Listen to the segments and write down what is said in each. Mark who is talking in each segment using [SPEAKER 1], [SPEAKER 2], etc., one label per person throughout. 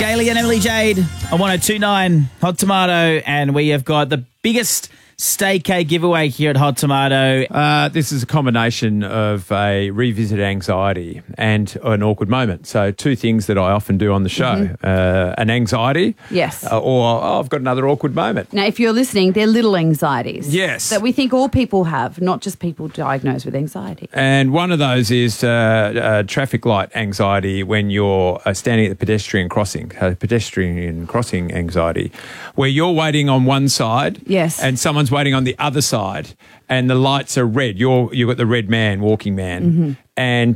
[SPEAKER 1] Gailey and Emily Jade on 102.9 Hot Tomato, and we have got the biggest staycay giveaway here at Hot Tomato.
[SPEAKER 2] This is a combination of a revisited anxiety and an awkward moment. So two things that I often do on the show. An anxiety.
[SPEAKER 3] Yes.
[SPEAKER 2] Or I've got another awkward moment.
[SPEAKER 3] Now, if you're listening, they're little anxieties.
[SPEAKER 2] Yes.
[SPEAKER 3] That we think all people have, not just people diagnosed with anxiety.
[SPEAKER 2] And one of those is traffic light anxiety when you're standing at the pedestrian crossing anxiety, where you're waiting on one side
[SPEAKER 3] Yes.
[SPEAKER 2] and someone's waiting on the other side and the lights are red. You've got the red man, walking man. And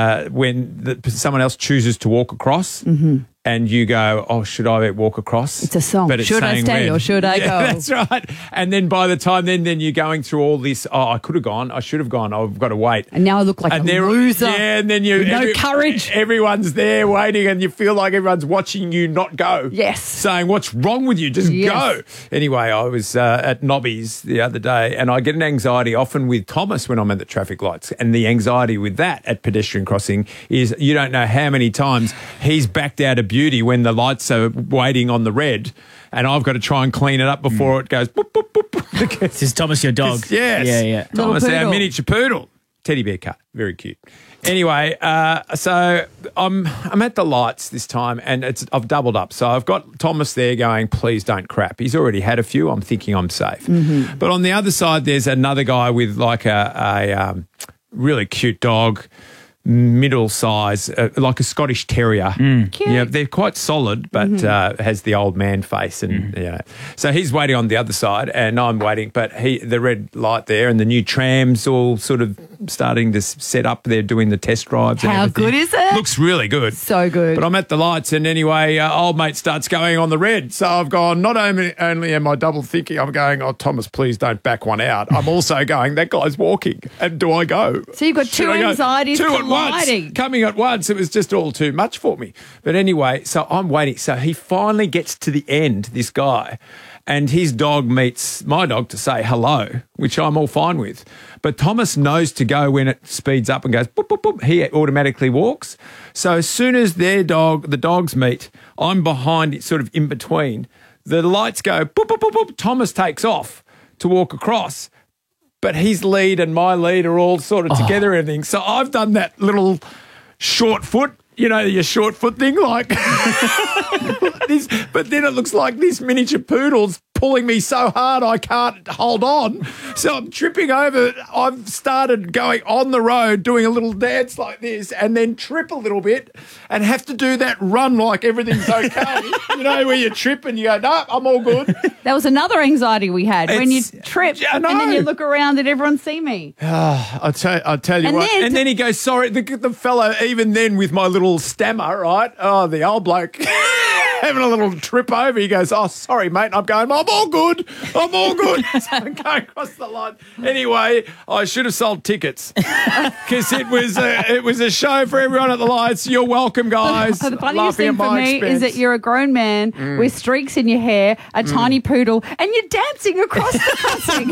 [SPEAKER 2] when someone else chooses to walk across and you go, oh, should I walk across?
[SPEAKER 3] It's a song.
[SPEAKER 2] But it's
[SPEAKER 3] Should I
[SPEAKER 2] saying
[SPEAKER 3] stay
[SPEAKER 2] red.
[SPEAKER 3] or should I go?
[SPEAKER 2] That's right. And then by the time then you're going through all this, oh, I could have gone, I should have gone, I've got to wait.
[SPEAKER 3] And now I look like a loser.
[SPEAKER 2] Yeah, and then
[SPEAKER 3] no courage.
[SPEAKER 2] Everyone's there waiting and you feel like everyone's watching you not go.
[SPEAKER 3] Yes.
[SPEAKER 2] Saying, what's wrong with you? Just go. Anyway, I was at Nobby's the other day and I get an anxiety often with Thomas when I'm at the traffic lights. And the anxiety with that at pedestrian crossing is you don't know how many times he's backed out of beauty when the lights are waiting on the red and I've got to try and clean it up before it goes boop, boop, boop, boop.
[SPEAKER 1] This is Thomas, your dog.
[SPEAKER 2] Yes.
[SPEAKER 1] Yeah.
[SPEAKER 2] Thomas,
[SPEAKER 3] Little
[SPEAKER 2] our
[SPEAKER 3] poodle.
[SPEAKER 2] miniature poodle. Teddy bear cut. Very cute. Anyway, so I'm at the lights this time and I've doubled up. So I've got Thomas there going, please don't crap. He's already had a few. I'm thinking I'm safe. But on the other side, there's another guy with like a really cute dog, middle size, like a Scottish Terrier.
[SPEAKER 3] Cute.
[SPEAKER 2] Yeah, they're quite solid, but has the old man face, and so he's waiting on the other side, and I'm waiting. But the red light there, and the new trams all sort of starting to set up. They're doing the test drives.
[SPEAKER 3] How
[SPEAKER 2] and everything.
[SPEAKER 3] good is it?
[SPEAKER 2] Looks really good.
[SPEAKER 3] So good.
[SPEAKER 2] But I'm at the lights, and anyway, old mate starts going on the red. So I've gone. Not only am I double thinking, I'm going, oh Thomas, please don't back one out. I'm also going, that guy's walking, and do I go?
[SPEAKER 3] So you've got two
[SPEAKER 2] Should I go?
[SPEAKER 3] anxieties
[SPEAKER 2] Two at
[SPEAKER 3] colliding.
[SPEAKER 2] once, coming at once. It was just all too much for me. But anyway, so I'm waiting. So he finally gets to the end, this guy, and his dog meets my dog to say hello, which I'm all fine with. But Thomas knows to go when it speeds up and goes boop, boop, boop. He automatically walks. So as soon as the dogs meet, I'm behind it, sort of in between. The lights go boop, boop, boop, boop. Thomas takes off to walk across. But his lead and my lead are all sort of together and everything. So I've done that little short foot, your short foot thing, like this. But then it looks like this miniature poodle's pulling me so hard I can't hold on. So I'm tripping over. I've started going on the road, doing a little dance like this, and then trip a little bit and have to do that run like everything's okay. Where you trip and you go, no, I'm all good.
[SPEAKER 3] That was another anxiety we had when you
[SPEAKER 2] It's-
[SPEAKER 3] trip
[SPEAKER 2] I
[SPEAKER 3] and
[SPEAKER 2] know.
[SPEAKER 3] then you look around and everyone see me.
[SPEAKER 2] I'll tell you
[SPEAKER 3] And
[SPEAKER 2] what.
[SPEAKER 3] then-
[SPEAKER 2] And then he goes, sorry, the fellow, even then with my little stammer, right? Oh, the old bloke having a little trip over. He goes, oh, sorry, mate. And I'm going, I'm all good. I'm all good. So I'm going across the line. Anyway, I should have sold tickets because it was a show for everyone at the lights. You're welcome, guys.
[SPEAKER 3] So the funniest
[SPEAKER 2] Laughing
[SPEAKER 3] thing
[SPEAKER 2] at
[SPEAKER 3] for
[SPEAKER 2] my
[SPEAKER 3] me
[SPEAKER 2] expense.
[SPEAKER 3] is that you're a grown man with streaks in your hair, a tiny poodle, and you're dancing across the crossing.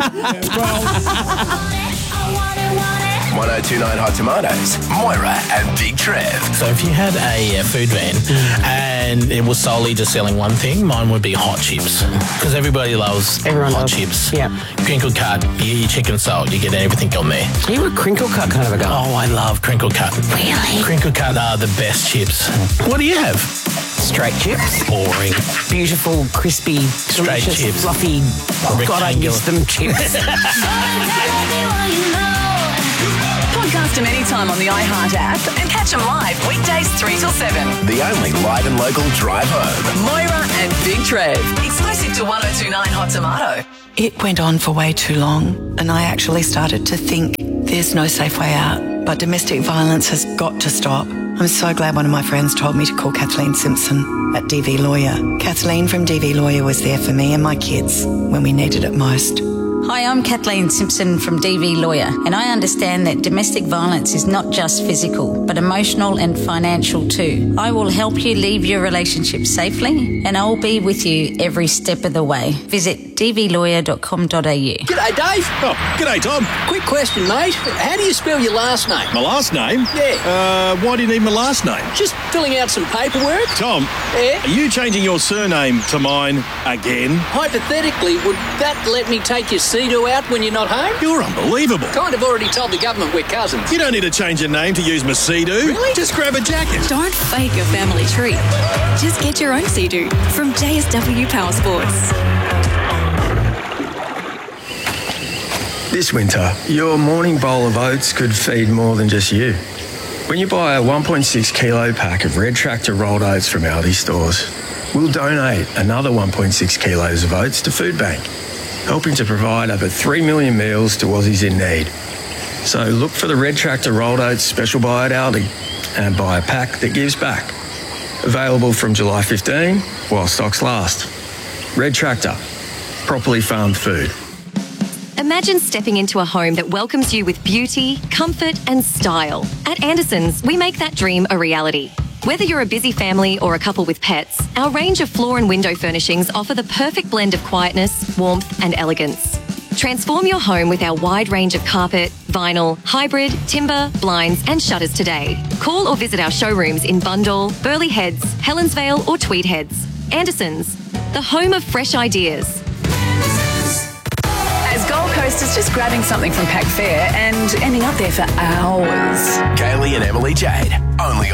[SPEAKER 4] 1029 Hot Tomatoes, Moira and Big Trev.
[SPEAKER 5] So if you had a food van and it was solely just selling one thing, mine would be hot chips. Because everybody loves hot chips.
[SPEAKER 6] Yeah.
[SPEAKER 5] Crinkle cut, you get your chicken salt, you get everything on there.
[SPEAKER 6] Are you a crinkle cut kind of a guy?
[SPEAKER 5] Oh, I love crinkle cut.
[SPEAKER 6] Really?
[SPEAKER 5] Crinkle cut are the best chips. What do you have?
[SPEAKER 6] Straight chips.
[SPEAKER 5] Boring.
[SPEAKER 6] Beautiful, crispy,
[SPEAKER 5] Straight
[SPEAKER 6] delicious,
[SPEAKER 5] chips.
[SPEAKER 6] fluffy, God, I miss them chips.
[SPEAKER 7] Podcast them anytime on the iHeart app and catch them live weekdays 3 till 7.
[SPEAKER 4] The only live and local drive home.
[SPEAKER 7] Moira and Big Trev. Exclusive to 1029 Hot Tomato.
[SPEAKER 8] It went on for way too long, and I actually started to think there's no safe way out. But domestic violence has got to stop. I'm so glad one of my friends told me to call Kathleen Simpson at DV Lawyer. Kathleen from DV Lawyer was there for me and my kids when we needed it most.
[SPEAKER 9] Hi, I'm Kathleen Simpson from DV Lawyer, and I understand that domestic violence is not just physical, but emotional and financial too. I will help you leave your relationship safely, and I'll be with you every step of the way. Visit dvlawyer.com.au.
[SPEAKER 10] G'day, Dave.
[SPEAKER 11] Oh, g'day, Tom.
[SPEAKER 10] Quick question, mate. How do you spell your last name?
[SPEAKER 11] My last name?
[SPEAKER 10] Yeah.
[SPEAKER 11] Why do you need my last name?
[SPEAKER 10] Just filling out some paperwork.
[SPEAKER 11] Tom,
[SPEAKER 10] Yeah?
[SPEAKER 11] are you changing your surname to mine again?
[SPEAKER 10] Hypothetically, would that let me take your CEDAW out when you're not home?
[SPEAKER 11] You're unbelievable.
[SPEAKER 10] Kind of already told the government we're cousins.
[SPEAKER 11] You don't need to change your name to use my Sea-Doo.
[SPEAKER 10] Really?
[SPEAKER 11] Just grab a jacket.
[SPEAKER 12] Don't fake a family tree. Just get your own Sea-Doo from JSW Power Sports.
[SPEAKER 13] This winter, your morning bowl of oats could feed more than just you. When you buy a 1.6 kilo pack of Red Tractor rolled oats from Aldi stores, we'll donate another 1.6 kilos of oats to Food Bank, helping to provide over 3 million meals to Aussies in need. So look for the Red Tractor rolled oats special buy at Aldi and buy a pack that gives back. Available from July 15 while stocks last. Red Tractor, properly farmed food.
[SPEAKER 14] Imagine stepping into a home that welcomes you with beauty, comfort and style. At Anderson's, we make that dream a reality. Whether you're a busy family or a couple with pets, our range of floor and window furnishings offer the perfect blend of quietness, warmth and elegance. Transform your home with our wide range of carpet, vinyl, hybrid, timber, blinds and shutters today. Call or visit our showrooms in Bundall, Burleigh Heads, Helensvale or Tweed Heads. Anderson's, the home of fresh ideas.
[SPEAKER 7] As Gold Coast is just grabbing something from Pack Fair and ending up there for hours.
[SPEAKER 4] Kaylee and Emily Jade, only